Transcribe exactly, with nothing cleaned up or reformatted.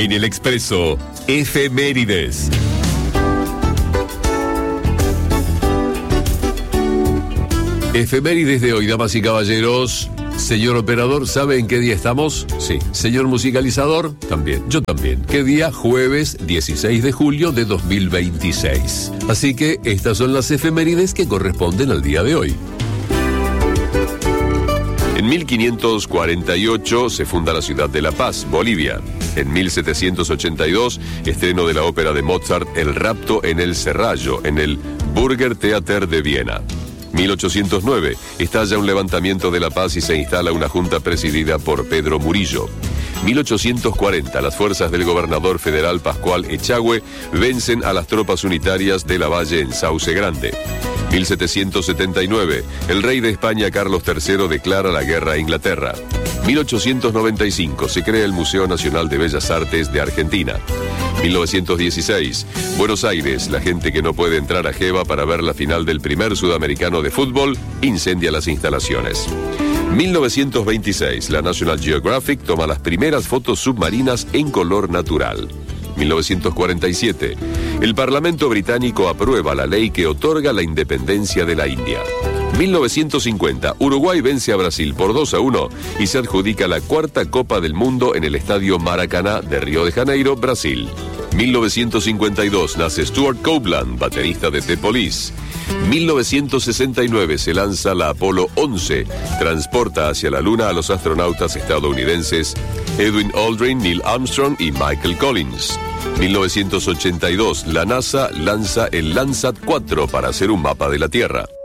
En el Expreso, efemérides. Efemérides de hoy, damas y caballeros. Señor operador, ¿sabe en qué día estamos? Sí. Señor musicalizador, también. Yo también. ¿Qué día? Jueves dieciséis de julio de dos mil veintiséis. Así que estas son las efemérides que corresponden al día de hoy. En mil quinientos cuarenta y ocho se funda la ciudad de La Paz, Bolivia. En mil setecientos ochenta y dos, estreno de la ópera de Mozart, El rapto en el Serrallo, en el Burger Theater de Viena. mil ochocientos nueve, estalla un levantamiento de La Paz y se instala una junta presidida por Pedro Murillo. mil ochocientos cuarenta, las fuerzas del gobernador federal Pascual Echagüe vencen a las tropas unitarias de Lavalle en Sauce Grande. mil setecientos setenta y nueve, el rey de España Carlos tercero declara la guerra a Inglaterra. mil ochocientos noventa y cinco, se crea el Museo Nacional de Bellas Artes de Argentina. mil novecientos dieciséis, Buenos Aires, la gente que no puede entrar a Jeva para ver la final del primer sudamericano de fútbol incendia las instalaciones. mil novecientos veintiséis, la National Geographic toma las primeras fotos submarinas en color natural. mil novecientos cuarenta y siete, el Parlamento británico aprueba la ley que otorga la independencia de la India. mil novecientos cincuenta, Uruguay vence a Brasil por dos a uno y se adjudica la cuarta Copa del Mundo en el Estadio Maracaná de Río de Janeiro, Brasil. mil novecientos cincuenta y dos, nace Stuart Copeland, baterista de The Police. mil novecientos sesenta y nueve, se lanza la Apolo once, transporta hacia la Luna a los astronautas estadounidenses Edwin Aldrin, Neil Armstrong y Michael Collins. mil novecientos ochenta y dos, la NASA lanza el Landsat cuatro para hacer un mapa de la Tierra.